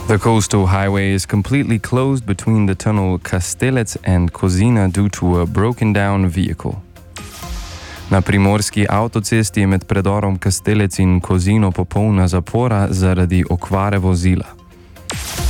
The coastal highway is completely closed between the tunnel Kastelec and Kozina due to a broken-down vehicle. Na primorski avtocesti je med predorom Kastelec in Kozino popolna zapora zaradi okvare vozila.